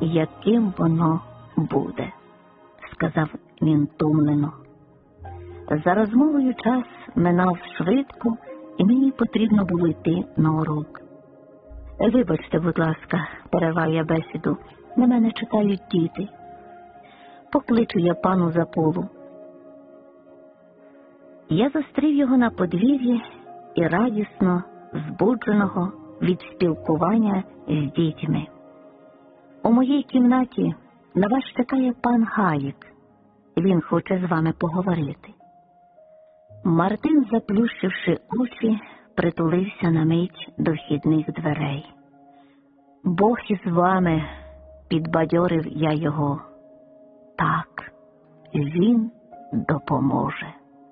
яким воно буде, сказав він томлено. За розмовою час минав швидко, і мені потрібно було йти на урок. Вибачте, будь ласка, перервав я бесіду, на мене чекають діти. Покличу я пану Заполу. Я зустрів його на подвір'ї і радісно, збудженого від спілкування з дітьми. У моїй кімнаті на вас чекає пан Гаєк. Він хоче з вами поговорити. Мартин, заплющивши очі, притулився на мить до вхідних дверей. Бог із вами, підбадьорив я його. Так, він допоможе.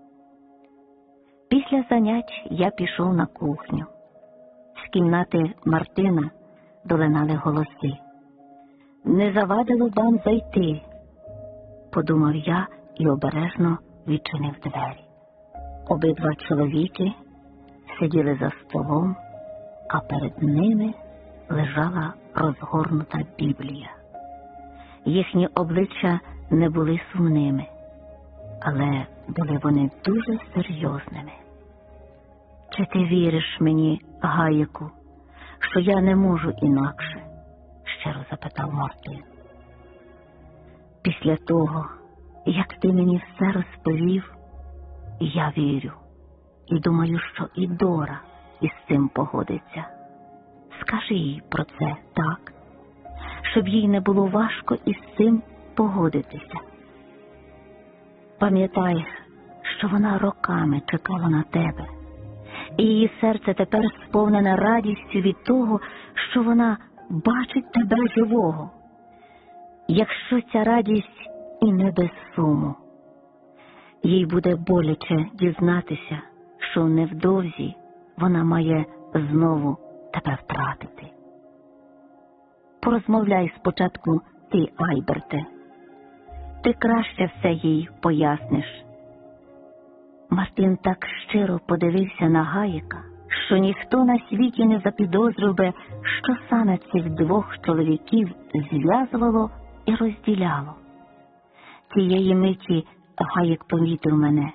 Після занять я пішов на кухню. З кімнати Мартина долинали голоси. Не завадило б вам зайти, подумав я і обережно відчинив двері. Обидва чоловіки сиділи за столом, а перед ними лежала розгорнута Біблія. Їхні обличчя не були сумними, але були вони дуже серйозними. Чи ти віриш мені, Гаєку, що я не можу інакше? Щиро запитав Мартин. Після того, як ти мені все розповів, я вірю. І думаю, що і Дора із цим погодиться. Скажи їй про це, так? Щоб їй не було важко із цим погодитися. Пам'ятай, що вона роками чекала на тебе. І її серце тепер сповнене радістю від того, що вона бачить тебе живого. Якщо ця радість і не без суму, їй буде боляче дізнатися, що невдовзі вона має знову тебе втратити. Порозмовляй спочатку ти, Альберте. Ти краще все їй поясниш. Мартин так щиро подивився на Гаєка, що ніхто на світі не запідозрив би, що саме цих двох чоловіків зв'язувало і розділяло. Тієї миті Гаєк помітив мене.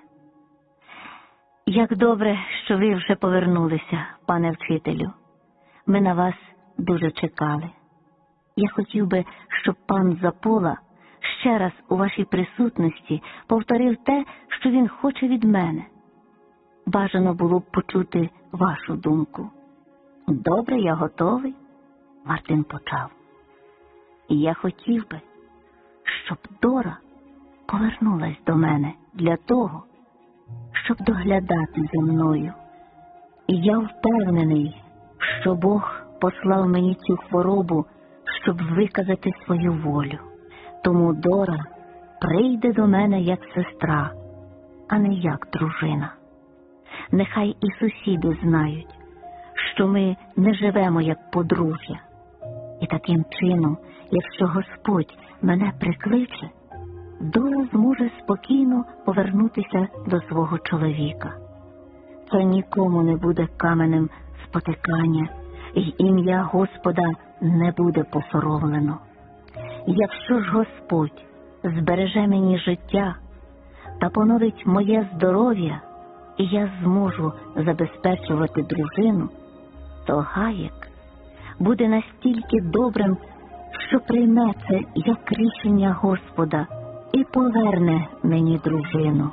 Як добре, що ви вже повернулися, пане вчителю. Ми на вас дуже чекали. Я хотів би, щоб пан Запола ще раз у вашій присутності повторив те, що він хоче від мене. Бажано було б почути вашу думку. Добре, я готовий, Мартин почав. І я хотів би, щоб Дора повернулась до мене для того, щоб доглядати за мною. І я впевнений, що Бог послав мені цю хворобу, щоб виказати свою волю. Тому Дора прийде до мене як сестра, а не як дружина. Нехай і сусіди знають, що ми не живемо як подружжя. І таким чином, якщо Господь мене прикличе, Дора зможе спокійно повернутися до свого чоловіка. Це нікому не буде каменем спотикання, і ім'я Господа не буде посоромлено. Якщо ж Господь збереже мені життя та поновить моє здоров'я, і я зможу забезпечувати дружину, то Гаєк буде настільки добрим, що прийме це як рішення Господа і поверне мені дружину.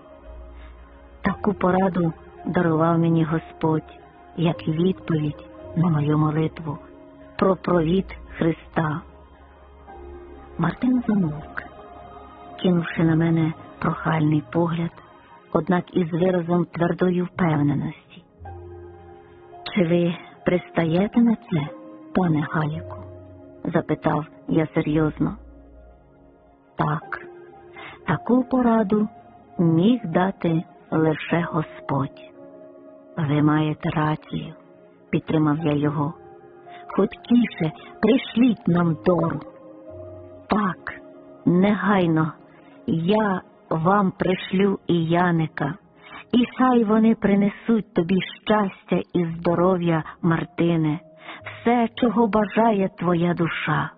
Таку пораду дарував мені Господь, як відповідь на мою молитву про провід Христа. Мартин замовк, кинувши на мене прохальний погляд, однак із виразом твердої впевненості. Чи ви пристаєте на це, пане Гаєку? Запитав я серйозно. Так, таку пораду міг дати лише Господь. Ви маєте рацію, підтримав я його. Хуткіше пришліть нам Дору. Так, негайно я вам пришлю і Яника, і хай вони принесуть тобі щастя і здоров'я, Мартине, все, чого бажає твоя душа.